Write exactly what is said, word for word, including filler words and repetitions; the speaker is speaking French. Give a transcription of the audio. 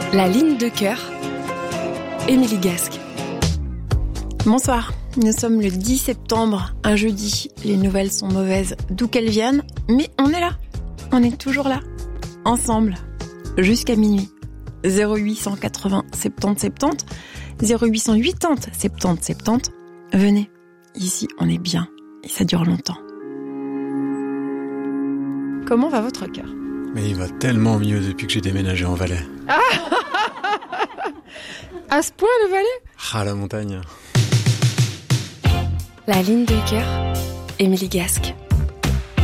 La ligne de cœur, Émilie Gasque. Bonsoir, nous sommes le dix septembre, un jeudi. Les nouvelles sont mauvaises d'où qu'elles viennent, mais on est là. On est toujours là, ensemble, jusqu'à minuit. zéro huit cent quatre-vingts soixante-dix soixante-dix, zéro huit cent quatre-vingts soixante-dix soixante-dix. Venez, ici on est bien et ça dure longtemps. Comment va votre cœur ? Mais il va tellement mieux depuis que j'ai déménagé en Valais. Ah à ce point le Valais ? Ah, la montagne. La ligne de cœur, Émilie Gasque.